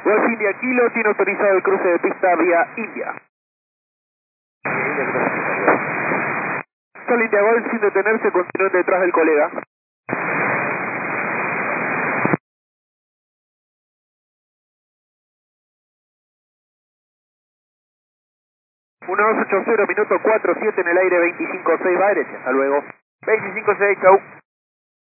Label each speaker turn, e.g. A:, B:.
A: Golf India Kilo tiene autorizado el cruce de pista vía India. Sol India Golf, sin detenerse, continúen detrás del colega. 1280, minuto 47 en el aire, 25.6, va derecha, hasta luego.
B: 25-6, chau.